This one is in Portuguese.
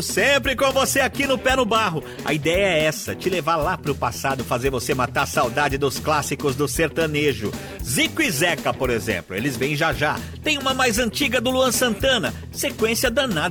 Sempre com você aqui no Pé no Barro. A ideia é essa, te levar lá pro passado, fazer você matar a saudade dos clássicos do sertanejo. Zico e Zeca, por exemplo, eles vêm já já. Tem uma mais antiga do Luan Santana, sequência danada